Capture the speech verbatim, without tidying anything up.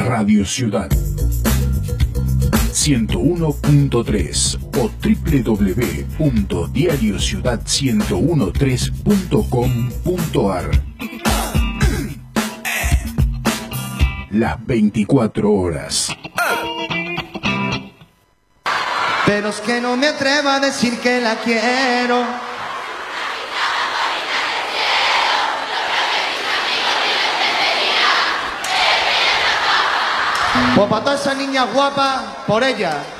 Radio Ciudad ciento uno punto tres o doble u doble u doble u punto diario ciudad ciento trece punto com punto ar. Las veinticuatro horas. Pero es que no me atrevo a decir que la quiero. Pues para toda esa niña guapa, por ella.